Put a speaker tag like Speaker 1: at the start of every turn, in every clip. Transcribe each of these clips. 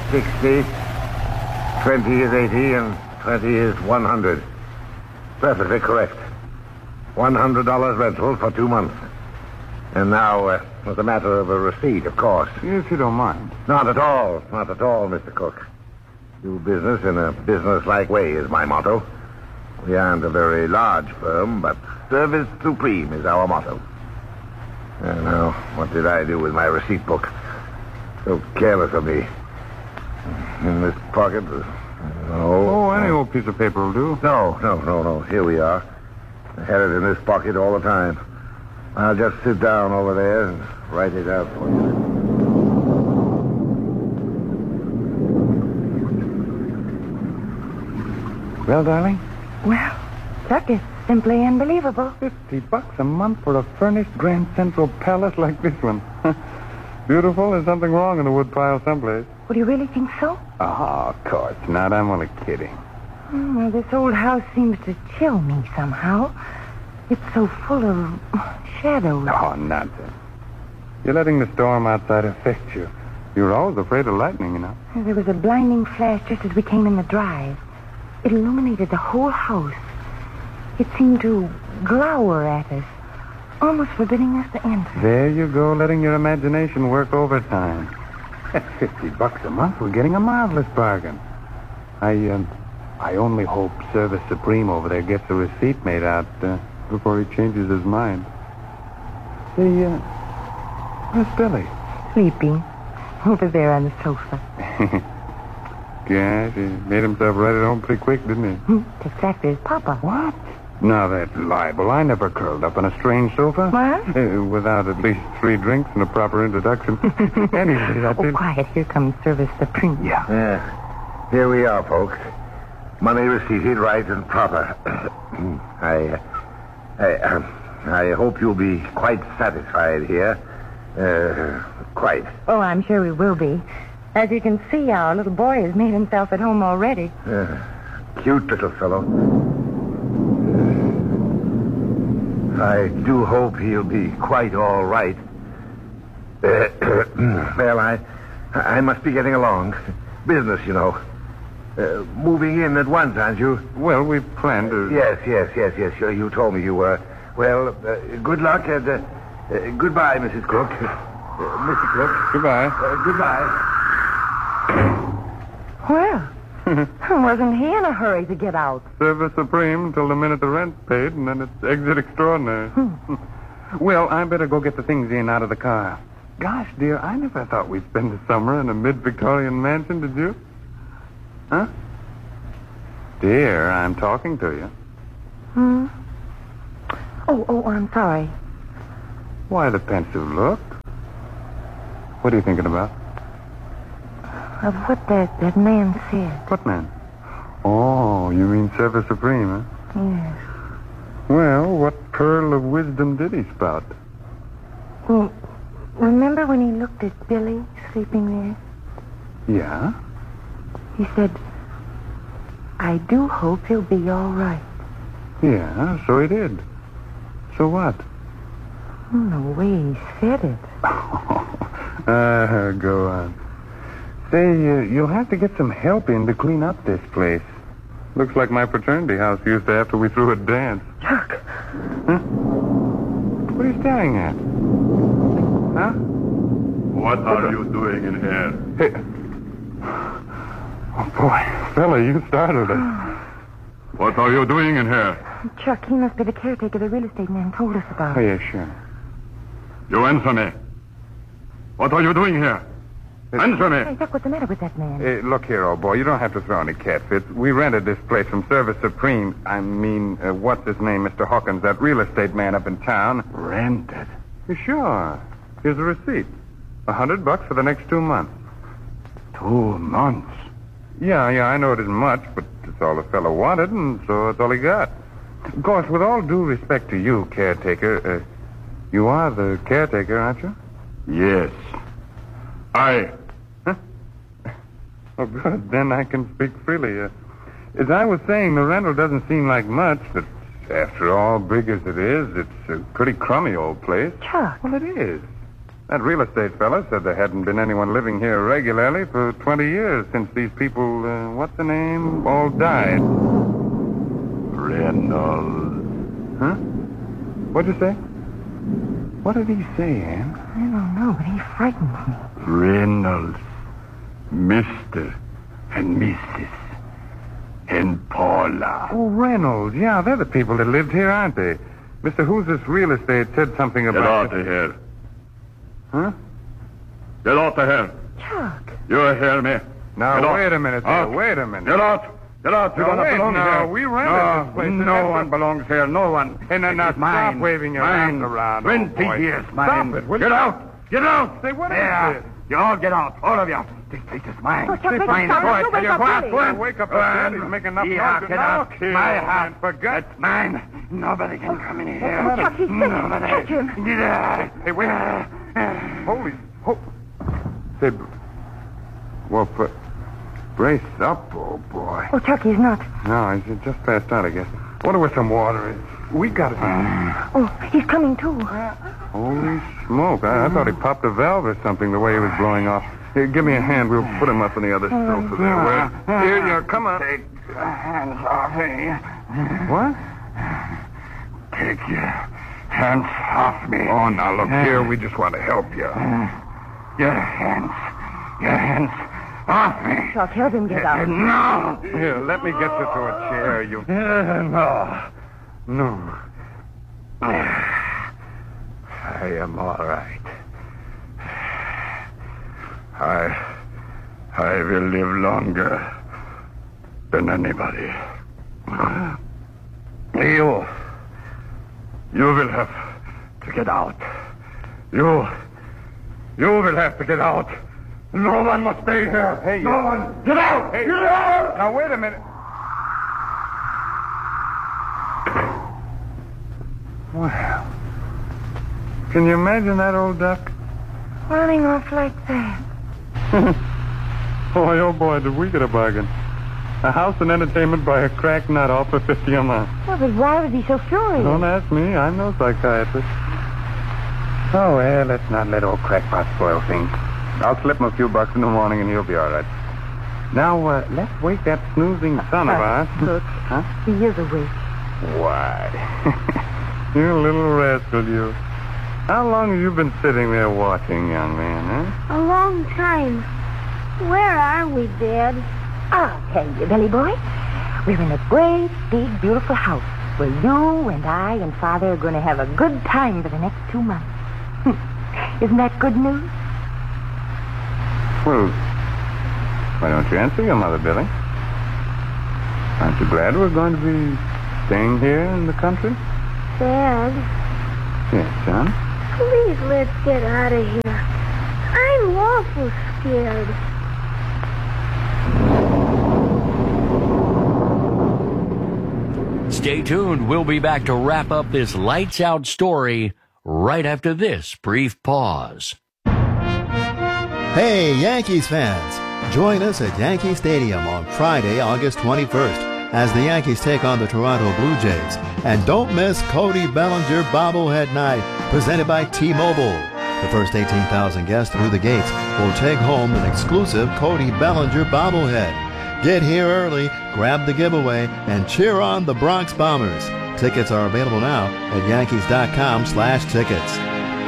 Speaker 1: 60, 20 is 80, and 20 is 100. Perfectly correct. $100 rental for 2 months. And now, as a matter of a receipt, of course.
Speaker 2: If you don't mind.
Speaker 1: Not at all, Mr. Cook. Do business in a business-like way is my motto. We aren't a very large firm, but service supreme is our motto. And now, what did I do with my receipt book? So careless of me. In this pocket? No.
Speaker 2: Any old piece of paper will do.
Speaker 1: No. Here we are. I had it in this pocket all the time. I'll just sit down over there and write it out for you.
Speaker 2: Well, darling?
Speaker 3: Well, Chuck, it's simply unbelievable.
Speaker 2: $50 a month for a furnished Grand Central Palace like this one. Beautiful. There's something wrong in the woodpile someplace.
Speaker 3: Would you really think so?
Speaker 2: Oh, of course not. I'm only kidding.
Speaker 3: Well, this old house seems to chill me somehow. It's so full of shadows.
Speaker 2: Oh, nonsense. You're letting the storm outside affect you. You were always afraid of lightning, you know.
Speaker 3: There was a blinding flash just as we came in the drive. It illuminated the whole house. It seemed to glower at us, almost forbidding us to enter.
Speaker 2: There you go, letting your imagination work overtime. At $50 a month, we're getting a marvelous bargain. I only hope Service Supreme over there gets a receipt made out before he changes his mind. Say, where's Billy?
Speaker 3: Sleeping. Over there on the sofa.
Speaker 2: Gosh, he made himself right at home pretty quick, didn't he?
Speaker 3: Exactly as Papa.
Speaker 2: What? Now, that's libel. I never curled up on a strange sofa.
Speaker 3: What?
Speaker 2: Without at least 3 drinks and a proper introduction. Anyway, that's it.
Speaker 3: Quiet. Here comes Service Supreme.
Speaker 1: Yeah. Here we are, folks. Money receipted right and proper. I hope you'll be quite satisfied here. Quite.
Speaker 3: Oh, I'm sure we will be. As you can see, our little boy has made himself at home already.
Speaker 1: Cute little fellow. I do hope he'll be quite all right. Well, I must be getting along. Business, you know. Moving in at once, aren't you?
Speaker 2: Well, we planned to...
Speaker 1: Yes. Sure, you told me you were. Well, good luck and goodbye, Mrs. Cook. Mr. Cook.
Speaker 2: Goodbye.
Speaker 1: Goodbye.
Speaker 3: Well, wasn't he in a hurry to get out?
Speaker 2: Service Supreme until the minute the rent's paid, and then it's exit extraordinary. Well, I better go get the things in out of the car. Gosh, dear, I never thought we'd spend the summer in a mid-Victorian mansion, did you? Huh? Dear, I'm talking to you.
Speaker 3: Oh, I'm sorry.
Speaker 2: Why the pensive look? What are you thinking about?
Speaker 3: Of what that man said.
Speaker 2: What man? Oh, you mean Service Supreme, huh?
Speaker 3: Yes.
Speaker 2: Well, what pearl of wisdom did he spout?
Speaker 3: Well, remember when he looked at Billy sleeping there?
Speaker 2: Yeah?
Speaker 3: He said, I do hope he'll be all right.
Speaker 2: Yeah, so he did. So what?
Speaker 3: The way he said it.
Speaker 2: Go on. Say, you'll have to get some help in to clean up this place. Looks like my fraternity house used to after we threw a dance.
Speaker 3: Chuck!
Speaker 2: Huh? What are you staring at? Huh?
Speaker 4: What are you doing in here?
Speaker 2: Hey. Oh, boy. Fella, you startled us.
Speaker 4: What are you doing in here?
Speaker 3: Chuck, he must be the caretaker the real estate man told us about.
Speaker 2: Oh, yeah, sure.
Speaker 4: You answer me. What are you doing here? Answer me.
Speaker 3: Hey, Chuck, what's the matter with that man?
Speaker 2: Look here, old boy. You don't have to throw any catfits. We rented this place from Service Supreme. What's his name, Mr. Hawkins, that real estate man up in town.
Speaker 4: Rented?
Speaker 2: Sure. Here's a receipt. $100 for the next 2 months.
Speaker 4: 2 months?
Speaker 2: Yeah, I know it isn't much, but it's all the fellow wanted, and so it's all he got. Of course, with all due respect to you, caretaker, you are the caretaker, aren't you?
Speaker 4: Yes. I.
Speaker 2: Huh? Oh, good. Then I can speak freely. As I was saying, the rental doesn't seem like much, but after all, big as it is, it's a pretty crummy old place.
Speaker 3: Chuck.
Speaker 2: Well, it is. That real estate fella said there hadn't been anyone living here regularly for 20 years since these people, what's the name, all died.
Speaker 4: Reynolds.
Speaker 2: Huh? What'd you say? What did he say, Ann?
Speaker 3: I don't know, but he frightens me.
Speaker 4: Reynolds. Mr. and Mrs. and Paula.
Speaker 2: Oh, Reynolds. Yeah, they're the people that lived here, aren't they? Mr. Who's this real estate said something about...
Speaker 4: Get out of here.
Speaker 2: Huh?
Speaker 4: Get out of here.
Speaker 3: Chuck.
Speaker 4: You hear me?
Speaker 2: Now,
Speaker 4: Get
Speaker 2: wait
Speaker 4: out.
Speaker 2: a minute there.
Speaker 4: Out.
Speaker 2: Wait a minute.
Speaker 4: Get out. Get out. You
Speaker 2: Now,
Speaker 4: don't
Speaker 2: wait,
Speaker 4: belong
Speaker 2: now,
Speaker 4: here.
Speaker 2: we rented this place.
Speaker 4: No one belongs here. No one.
Speaker 2: Hey, now,
Speaker 4: It is
Speaker 2: stop
Speaker 4: mine.
Speaker 2: waving your
Speaker 4: Mine.
Speaker 2: arms around,
Speaker 4: 20
Speaker 2: old boy.
Speaker 4: years,
Speaker 2: Stop
Speaker 4: mine.
Speaker 2: it, will
Speaker 4: Get
Speaker 2: you?
Speaker 4: out. Get out.
Speaker 2: Say, what is
Speaker 4: There.
Speaker 2: this?
Speaker 4: You all get out. All of you. This place is mine.
Speaker 3: Oh, Chuck, let's
Speaker 4: mine.
Speaker 3: stop.
Speaker 4: Go ahead.
Speaker 3: Don't
Speaker 4: Tell
Speaker 3: wake
Speaker 4: you
Speaker 3: up
Speaker 4: what.
Speaker 3: Billy.
Speaker 4: Go ahead.
Speaker 2: Wake up the kid. He's making enough
Speaker 4: Yeah,
Speaker 2: noise.
Speaker 4: get out.
Speaker 2: Look here,
Speaker 4: My
Speaker 2: old
Speaker 4: house.
Speaker 2: man, for God's-
Speaker 4: It's mine. Nobody can come in here.
Speaker 3: Oh, Chuck, he's sick.
Speaker 4: Nobody.
Speaker 3: Catch him.
Speaker 4: Get out.
Speaker 2: Hey, wait. Holy... Say... Well, brace up, old boy.
Speaker 3: Oh, Chuck, he's not.
Speaker 2: No, he's just passed out, I guess. Wonder where some water is. We got it.
Speaker 3: Oh, he's coming too.
Speaker 2: Holy smoke. I thought he popped a valve or something the way he was blowing off. Here, give me a hand. We'll put him up on the other sofa there. Here, you come on.
Speaker 4: Take your hands off me.
Speaker 2: What?
Speaker 4: Take your hands off me.
Speaker 2: Oh, now, look here. We just want to help you.
Speaker 4: Your hands. Your hands off me.
Speaker 3: Chuck, help him get out.
Speaker 4: No.
Speaker 2: Here, let me get you to a chair, you...
Speaker 4: No.
Speaker 2: No.
Speaker 4: I am all right. I will live longer than anybody. You will have to get out. You will have to get out. No one must stay here.
Speaker 2: Hey,
Speaker 4: no one. Get out.
Speaker 2: Hey.
Speaker 4: Get out.
Speaker 2: Now, wait a minute. Well, can you imagine that old duck?
Speaker 3: Running off like that.
Speaker 2: Boy, oh boy, did we get a bargain. A house and entertainment by a crack nut all for $50 a month.
Speaker 3: Well, but why was he so furious?
Speaker 2: Don't ask me. I'm no psychiatrist. Oh, well, let's not let old crackpot spoil things. I'll slip him a few bucks in the morning and he'll be all right. Now, let's wake that snoozing son of ours.
Speaker 3: Look,
Speaker 2: Huh?
Speaker 3: he is awake.
Speaker 2: Why? You little rascal, you. How long have you been sitting there watching, young man, huh?
Speaker 5: A long time. Where are we, Dad?
Speaker 3: I'll tell you, Billy boy. We're in a great, big, beautiful house where you and I and Father are going to have a good time for the next 2 months. Isn't that good news?
Speaker 2: Well, why don't you answer your mother, Billy? Aren't you glad we're going to be staying here in the country?
Speaker 5: Dad,
Speaker 2: Yes, son.
Speaker 5: please let's get out of here. I'm awful scared.
Speaker 6: Stay tuned. We'll be back to wrap up this lights out story right after this brief pause.
Speaker 7: Hey, Yankees fans! Join us at Yankee Stadium on Friday, August 21st, as the Yankees take on the Toronto Blue Jays. And don't miss Cody Bellinger Bobblehead Night, presented by T-Mobile. The first 18,000 guests through the gates will take home an exclusive Cody Bellinger bobblehead. Get here early, grab the giveaway, and cheer on the Bronx Bombers. Tickets are available now at Yankees.com/tickets.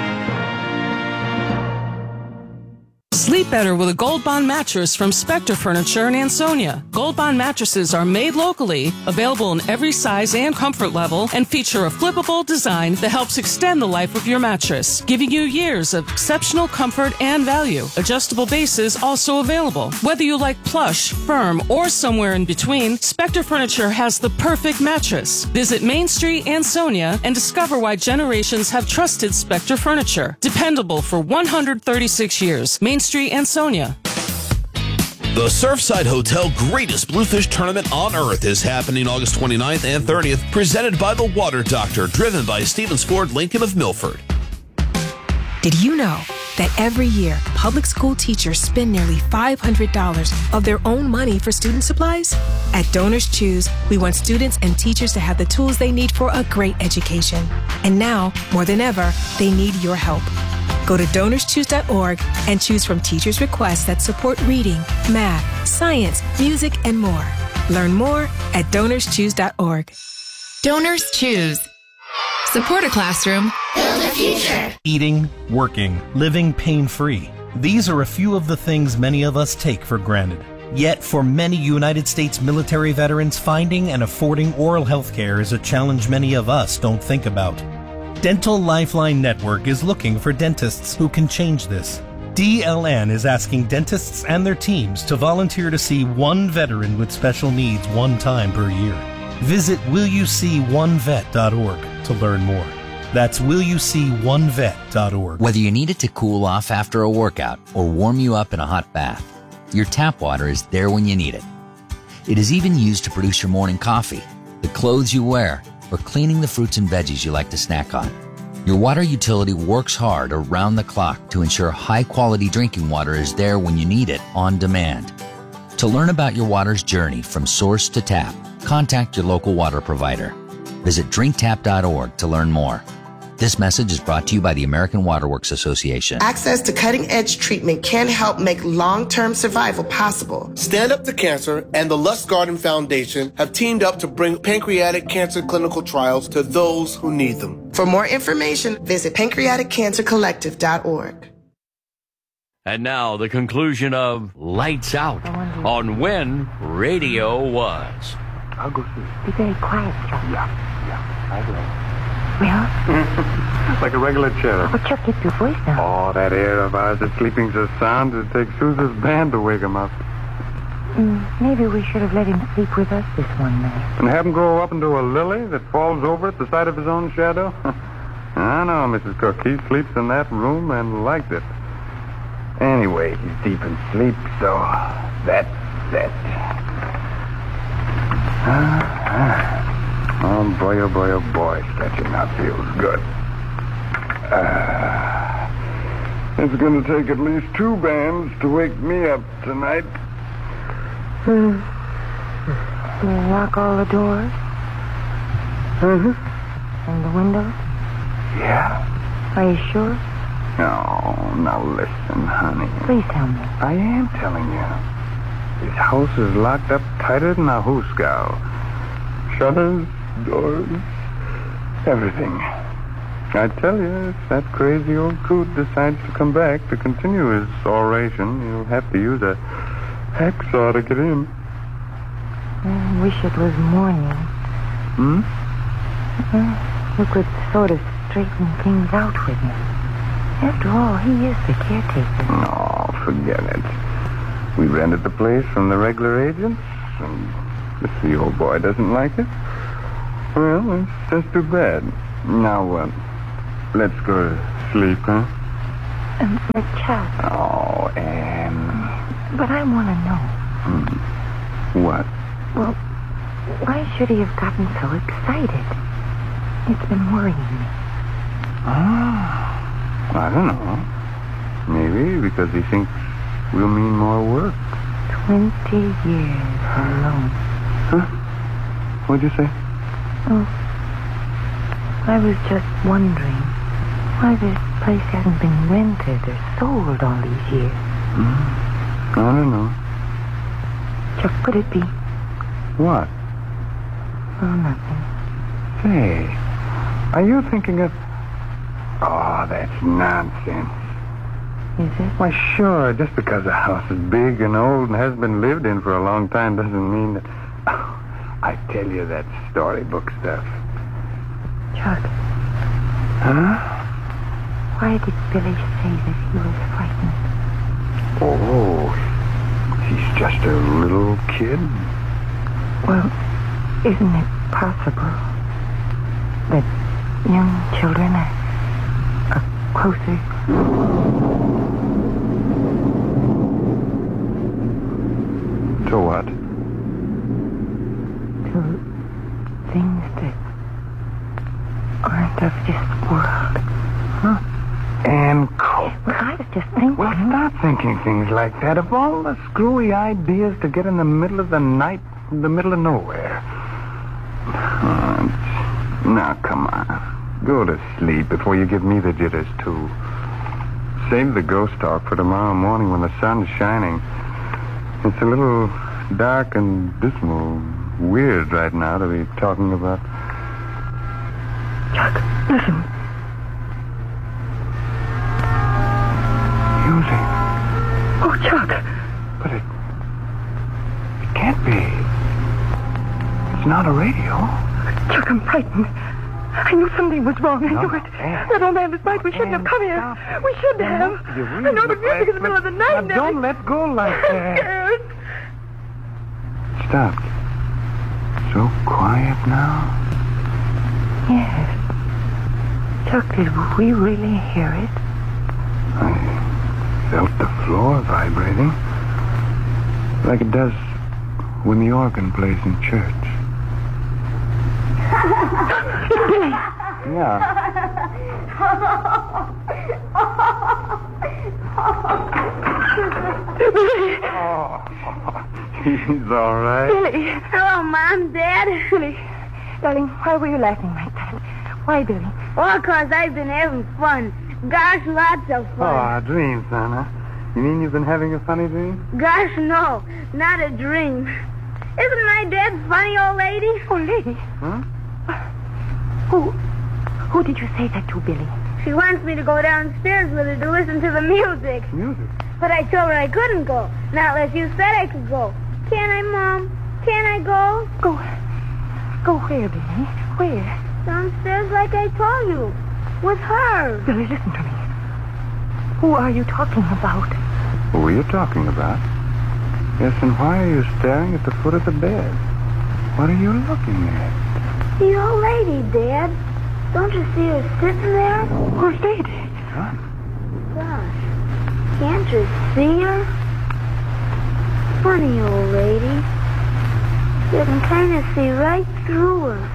Speaker 8: Sleep better with a Gold Bond mattress from Spectre Furniture in Ansonia. Gold Bond mattresses are made locally, available in every size and comfort level, and feature a flippable design that helps extend the life of your mattress, giving you years of exceptional comfort and value. Adjustable bases also available. Whether you like plush, firm, or somewhere in between, Spectre Furniture has the perfect mattress. Visit Main Street, Ansonia, and discover why generations have trusted Spectre Furniture. Dependable for 136 years. Main Street, Ansonia.
Speaker 9: The Surfside Hotel Greatest Bluefish Tournament on Earth is happening August 29th and 30th, presented by The Water Doctor, driven by Stevens Ford Lincoln of Milford.
Speaker 10: Did you know that every year, public school teachers spend nearly $500 of their own money for student supplies? At Donors Choose, we want students and teachers to have the tools they need for a great education. And now, more than ever, they need your help. Go to DonorsChoose.org and choose from teachers' requests that support reading, math, science, music, and more. Learn more at DonorsChoose.org.
Speaker 11: Donors Choose. Support a classroom. Build a future.
Speaker 12: Eating, working, living pain-free. These are a few of the things many of us take for granted. Yet, for many United States military veterans, finding and affording oral health care is a challenge many of us don't think about. Dental Lifeline Network is looking for dentists who can change this. DLN is asking dentists and their teams to volunteer to see one veteran with special needs one time per year. Visit willyouseeonevet.org to learn more. That's willyouseeonevet.org.
Speaker 13: Whether you need it to cool off after a workout or warm you up in a hot bath, your tap water is there when you need it. It is even used to produce your morning coffee, the clothes you wear, or cleaning the fruits and veggies you like to snack on. Your water utility works hard around the clock to ensure high-quality drinking water is there when you need it on demand. To learn about your water's journey from source to tap, contact your local water provider. Visit drinktap.org to learn more. This message is brought to you by the American Water Works Association.
Speaker 14: Access to cutting-edge treatment can help make long-term survival possible.
Speaker 15: Stand Up to Cancer and the Lustgarten Foundation have teamed up to bring pancreatic cancer clinical trials to those who need them.
Speaker 14: For more information, visit pancreaticcancercollective.org.
Speaker 6: And now the conclusion of Lights Out on When Radio Was.
Speaker 2: I'll go see.
Speaker 3: Be very quiet, Chuck.
Speaker 2: Yeah, I will.
Speaker 3: Well?
Speaker 2: Like a regular sheriff.
Speaker 3: But Chuck, get your voice down.
Speaker 2: Oh, that air of ours is sleeping so sound it takes Sousa's band to wake him up.
Speaker 3: Maybe we should have let him sleep with us this one night.
Speaker 2: And have him grow up into a lily that falls over at the sight of his own shadow? I know, Mrs. Cook. He sleeps in that room and likes it. Anyway, he's deep in sleep, so that's that. Oh, boy, stretching out feels good. It's going to take at least 2 bands to wake me up tonight.
Speaker 3: Lock all the doors? And the windows?
Speaker 2: Yeah.
Speaker 3: Are you sure?
Speaker 2: No, now listen, honey.
Speaker 3: Please tell me.
Speaker 2: I am telling you. This house is locked up tighter than a hoosegow. Shutters, doors, everything. I tell you, if that crazy old coot decides to come back to continue his oration, he'll have to use a hacksaw to get in.
Speaker 3: I wish it was morning. You could sort of straighten things out with him. After all, he is the caretaker.
Speaker 2: Oh, forget it. We rented the place from the regular agents, and if the old boy doesn't like it, well, it's just too bad. Now, let's go to sleep, huh?
Speaker 3: But Chuck.
Speaker 2: Oh, Anne.
Speaker 3: But I want to know.
Speaker 2: What?
Speaker 3: Well, why should he have gotten so excited? It's been worrying me.
Speaker 2: I don't know. Maybe because he thinks we'll mean more work.
Speaker 3: 20 years alone.
Speaker 2: Huh? What'd you say?
Speaker 3: Oh, I was just wondering why this place hasn't been rented or sold all these years.
Speaker 2: I don't know.
Speaker 3: Chuck, could it be?
Speaker 2: What?
Speaker 3: Oh, nothing.
Speaker 2: Say, are you thinking of... Oh, that's nonsense.
Speaker 3: Is it?
Speaker 2: Why, sure. Just because a house is big and old and hasn't been lived in for a long time doesn't mean that... Oh, I tell you that storybook stuff.
Speaker 3: Chuck.
Speaker 2: Huh?
Speaker 3: Why did Billy say that he was frightened?
Speaker 2: Oh, he's just a little kid.
Speaker 3: Well, isn't it possible that young children are closer?
Speaker 2: To what?
Speaker 3: To things that aren't of this world.
Speaker 2: Huh? And Cook.
Speaker 3: Well, I was just thinking...
Speaker 2: Well, stop thinking things like that. Of all the screwy ideas to get in the middle of the night, in the middle of nowhere. Now, come on. Go to sleep before you give me the jitters, too. Save the ghost talk for tomorrow morning when the sun's shining. It's a little dark and dismal, weird right now to be talking about...
Speaker 3: Chuck, listen.
Speaker 2: Music.
Speaker 3: Oh, Chuck.
Speaker 2: But it can't be. It's not a radio.
Speaker 3: Chuck, I'm frightened. I knew something was wrong. I knew it. That old man was right. We shouldn't have come here. We shouldn't have. I know the music is the middle of the night.
Speaker 2: Now, don't let go like that.
Speaker 3: I'm scared.
Speaker 2: Stopped. So quiet now.
Speaker 3: Yes. Chuck, did we really hear it?
Speaker 2: I felt the floor vibrating. Like it does when the organ plays in church.
Speaker 3: Billy.
Speaker 2: Yeah. He's all right.
Speaker 3: Billy.
Speaker 5: Hello, Mom, Dad.
Speaker 3: Billy. Darling, why were you laughing like that? Why, Billy?
Speaker 5: Well, 'cause I've been having fun. Gosh, lots of fun.
Speaker 2: Oh, a dream, son, huh? You mean you've been having a funny dream?
Speaker 5: Gosh, no. Not a dream. Isn't my dad funny, old lady?
Speaker 3: Old lady?
Speaker 2: Huh?
Speaker 3: Who did you say that to, Billy?
Speaker 5: She wants me to go downstairs with her to listen to the music.
Speaker 2: Music?
Speaker 5: But I told her I couldn't go. Not unless you said I could go. Can I, Mom? Can I go?
Speaker 3: Go where, Billy? Where?
Speaker 5: Downstairs like I told you. With her.
Speaker 3: Billy, listen to me. Who are you talking about?
Speaker 2: Who are you talking about? Yes, and why are you staring at the foot of the bed? What are you looking at?
Speaker 5: The old lady, Dad. Don't you see her sitting there?
Speaker 3: Who's lady?
Speaker 2: What?
Speaker 5: Gosh. Can't you see her? Funny old lady. You can kind of see right through her.